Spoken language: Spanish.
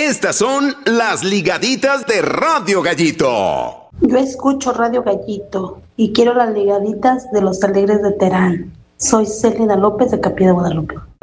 Estas son las ligaditas de Radio Gallito. Yo escucho Radio Gallito y quiero las ligaditas de los Alegres de Terán. Soy Célida López de Capilla de Guadalupe.